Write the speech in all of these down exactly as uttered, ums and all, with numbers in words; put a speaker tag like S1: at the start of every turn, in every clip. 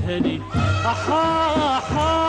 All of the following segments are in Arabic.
S1: الهني. أحا أحا.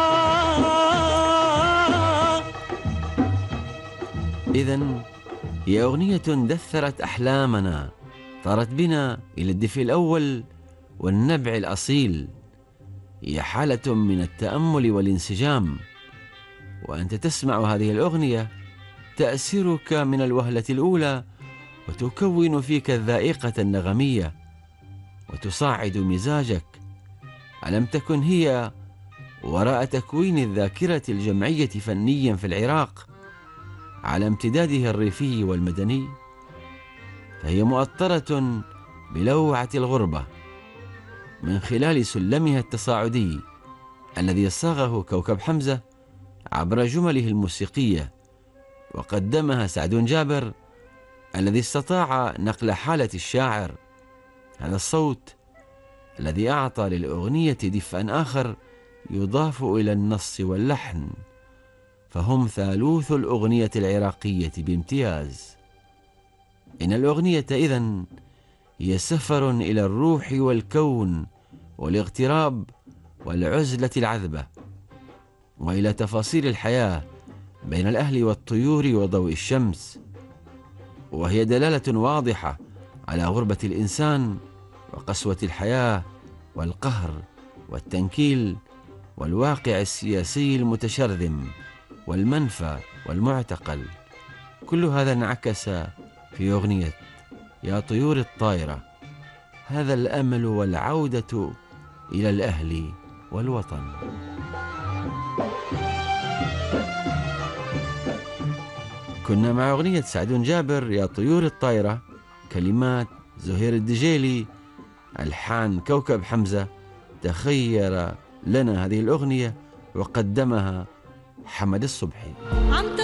S2: إذن هي أغنية دثرت أحلامنا، طارت بنا إلى الدفء الأول والنبع الأصيل. هي حالة من التأمل والانسجام، وأنت تسمع هذه الأغنية تأسرك من الوهلة الأولى، وتكون فيك الذائقة النغمية، وتصاعد مزاجك. ألم تكن هي وراء تكوين الذاكرة الجمعية فنيا في العراق على امتداده الريفي والمدني؟ فهي مؤطرة بلوعة الغربة من خلال سلمها التصاعدي الذي صاغه كوكب حمزة عبر جمله الموسيقية، وقدمها سعد جابر الذي استطاع نقل حالة الشاعر. هذا الصوت الذي أعطى للأغنية دفئا آخر يضاف إلى النص واللحن، فهم ثالوث الأغنية العراقية بامتياز. إن الأغنية إذن هي سفر إلى الروح والكون والاغتراب والعزلة العذبة، وإلى تفاصيل الحياة بين الأهل والطيور وضوء الشمس. وهي دلالة واضحة على غربة الإنسان وقسوة الحياة والقهر والتنكيل والواقع السياسي المتشرذم والمنفى والمعتقل. كل هذا انعكس في أغنية يا طيور الطائرة. هذا الأمل والعودة إلى الأهل والوطن. كنا مع أغنية سعد جابر يا طيور الطائرة، كلمات زهير الدجيلي، ألحان كوكب حمزة. تخير لنا هذه الأغنية وقدمها حمد الصبحي.